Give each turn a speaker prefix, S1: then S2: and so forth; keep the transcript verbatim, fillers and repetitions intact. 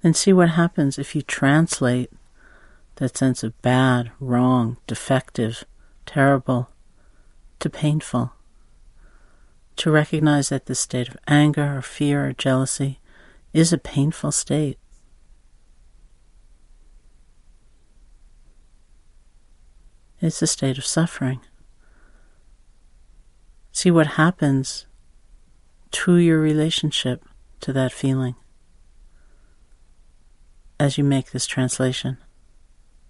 S1: And see what happens if you translate that sense of bad, wrong, defective, terrible, to painful. To recognize that this state of anger or fear or jealousy is a painful state. It's a state of suffering. See what happens to your relationship to that feeling as you make this translation.